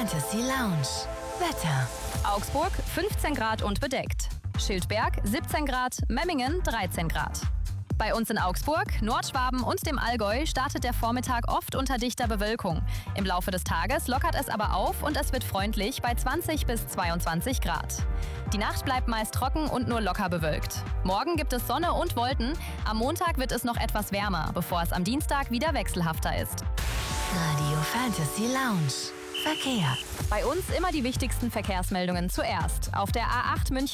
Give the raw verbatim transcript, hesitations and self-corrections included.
Fantasy Lounge. Wetter. Augsburg fünfzehn Grad und bedeckt. Schildberg siebzehn Grad, Memmingen dreizehn Grad. Bei uns in Augsburg, Nordschwaben und dem Allgäu startet der Vormittag oft unter dichter Bewölkung. Im Laufe des Tages lockert es aber auf und es wird freundlich bei zwanzig bis zweiundzwanzig Grad. Die Nacht bleibt meist trocken und nur locker bewölkt. Morgen gibt es Sonne und Wolken. Am Montag wird es noch etwas wärmer, bevor es am Dienstag wieder wechselhafter ist. Radio Fantasy Lounge. Verkehr. Bei uns immer die wichtigsten Verkehrsmeldungen zuerst. Auf der A acht München